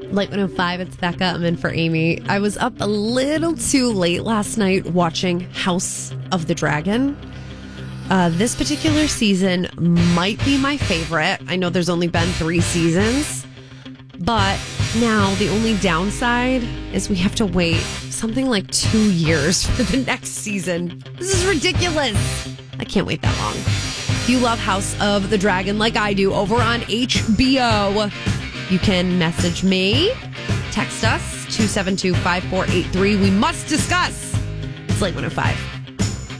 Light 105, it's Becca. I'm in for Amy. I was up a little too late last night watching House of the Dragon. This particular season might be my favorite. I know there's only been 3 seasons, but now the only downside is we have to wait something like 2 years for the next season. This is ridiculous. I can't wait that long. If you love House of the Dragon like I do over on HBO, you can message me, text us, 272-5483. We must discuss. It's Light 105.